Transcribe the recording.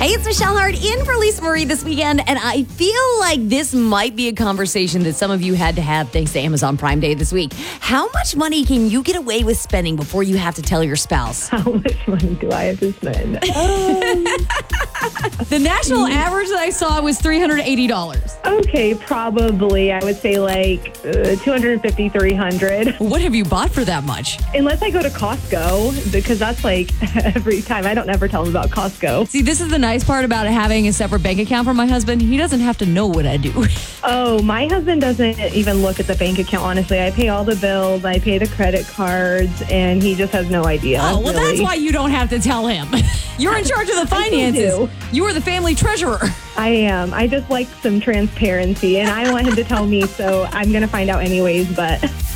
Hey, it's Michelle Hart in for Lisa Marie this weekend, and I feel like this might be a conversation that some of you had to have thanks to Amazon Prime Day this week. How much money can you get away with spending before you have to tell your spouse? How much money do I have to spend? The national average that I saw was $380. Okay, probably. I would say like 250, 300. What have you bought for that much? Unless I go to Costco, because that's like every time. I don't ever tell them about Costco. See, this is the nice part about having a separate bank account for my husband. He doesn't have to know what I do. Oh, my husband doesn't even look at the bank account, honestly. I pay all the bills, I pay the credit cards, and he just has no idea. Oh, well, really. that's why you don't have to tell him. You're in charge of the finances. do. You are the family treasurer. I am. I just like some transparency, and I want him to tell me, so I'm going to find out anyways, but...